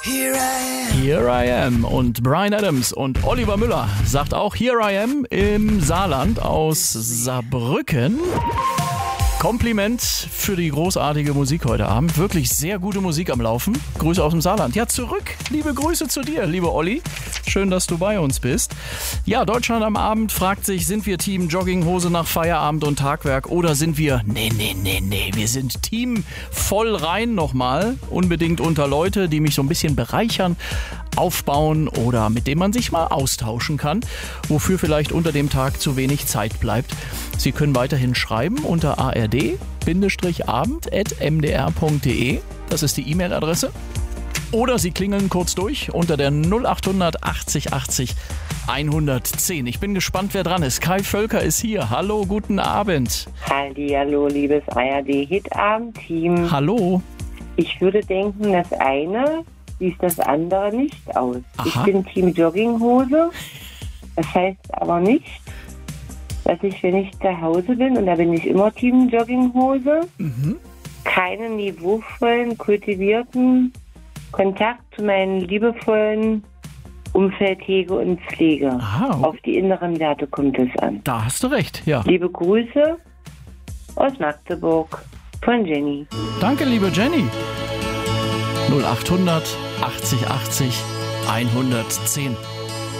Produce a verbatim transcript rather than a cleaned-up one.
Here I am. Here I am. Und Bryan Adams und Oliver Müller sagt auch Here I am im Saarland aus Saarbrücken. Kompliment für die großartige Musik heute Abend. Wirklich sehr gute Musik am Laufen. Grüße aus dem Saarland. Ja, zurück. Liebe Grüße zu dir, liebe Olli. Schön, dass du bei uns bist. Ja, Deutschland am Abend fragt sich, sind wir Team Jogginghose nach Feierabend und Tagwerk oder sind wir, nee, nee, nee, nee, wir sind Team voll rein nochmal. Unbedingt unter Leute, die mich so ein bisschen bereichern, aufbauen oder mit denen man sich mal austauschen kann, wofür vielleicht unter dem Tag zu wenig Zeit bleibt. Sie können weiterhin schreiben unter a r d abend at m d r punkt d e. Das ist die E-Mail-Adresse. Oder Sie klingeln kurz durch unter der null acht hundert achtzig achtzig hundertzehn. Ich bin gespannt, wer dran ist. Kai Völker ist hier. Hallo, guten Abend. Hallihallo, liebes A R D-Hit-Abend-Team. Hallo. Ich würde denken, das eine schließt das andere nicht aus. Aha. Ich bin Team Jogginghose. Das heißt aber nicht, dass ich, wenn ich zu Hause bin, und da bin ich immer Team Jogginghose, Mhm. keinen niveauvollen, kultivierten Kontakt zu meinem liebevollen Umfeld hege und pflege. Aha, okay. Auf die inneren Werte kommt es an. Da hast du recht, ja. Liebe Grüße aus Magdeburg von Jenny. Danke, liebe Jenny. null acht hundert achtzig achtzig hundertzehn.